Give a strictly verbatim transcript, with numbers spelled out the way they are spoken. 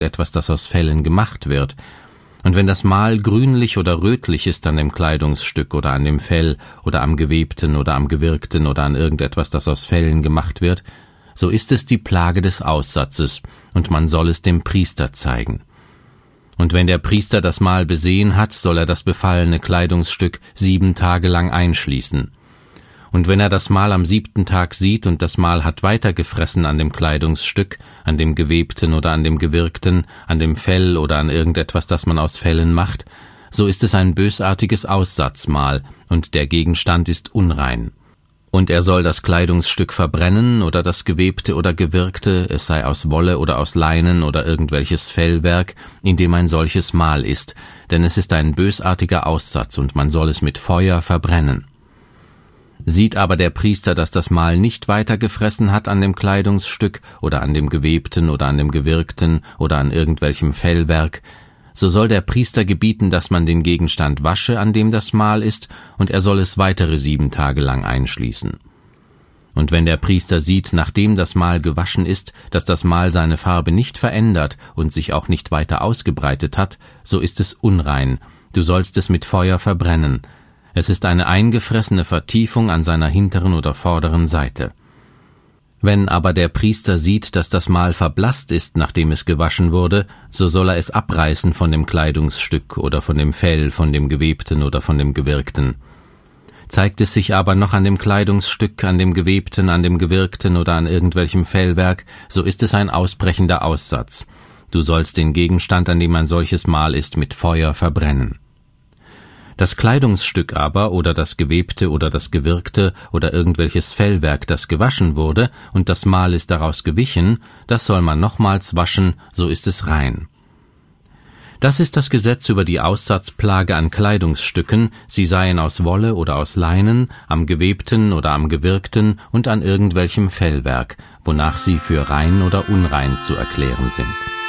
etwas, das aus Fellen gemacht wird. Und wenn das Mal grünlich oder rötlich ist an dem Kleidungsstück oder an dem Fell oder am Gewebten oder am Gewirkten oder an irgendetwas, das aus Fellen gemacht wird, so ist es die Plage des Aussatzes, und man soll es dem Priester zeigen. Und wenn der Priester das Mal besehen hat, soll er das befallene Kleidungsstück sieben Tage lang einschließen. Und wenn er das Mal am siebten Tag sieht und das Mal hat weitergefressen an dem Kleidungsstück, an dem Gewebten oder an dem Gewirkten, an dem Fell oder an irgendetwas, das man aus Fellen macht, so ist es ein bösartiges Aussatzmal, und der Gegenstand ist unrein. Und er soll das Kleidungsstück verbrennen oder das Gewebte oder Gewirkte, es sei aus Wolle oder aus Leinen oder irgendwelches Fellwerk, in dem ein solches Mal ist, denn es ist ein bösartiger Aussatz, und man soll es mit Feuer verbrennen. Sieht aber der Priester, dass das Mal nicht weiter gefressen hat an dem Kleidungsstück oder an dem Gewebten oder an dem Gewirkten oder an irgendwelchem Fellwerk, so soll der Priester gebieten, dass man den Gegenstand wasche, an dem das Mal ist, und er soll es weitere sieben Tage lang einschließen. Und wenn der Priester sieht, nachdem das Mal gewaschen ist, dass das Mal seine Farbe nicht verändert und sich auch nicht weiter ausgebreitet hat, so ist es unrein, du sollst es mit Feuer verbrennen. Es ist eine eingefressene Vertiefung an seiner hinteren oder vorderen Seite. Wenn aber der Priester sieht, dass das Mal verblasst ist, nachdem es gewaschen wurde, so soll er es abreißen von dem Kleidungsstück oder von dem Fell, von dem Gewebten oder von dem Gewirkten. Zeigt es sich aber noch an dem Kleidungsstück, an dem Gewebten, an dem Gewirkten oder an irgendwelchem Fellwerk, so ist es ein ausbrechender Aussatz. Du sollst den Gegenstand, an dem ein solches Mal ist, mit Feuer verbrennen. Das Kleidungsstück aber oder das Gewebte oder das Gewirkte oder irgendwelches Fellwerk, das gewaschen wurde, und das Mal ist daraus gewichen, das soll man nochmals waschen, so ist es rein. Das ist das Gesetz über die Aussatzplage an Kleidungsstücken, sie seien aus Wolle oder aus Leinen, am Gewebten oder am Gewirkten und an irgendwelchem Fellwerk, wonach sie für rein oder unrein zu erklären sind.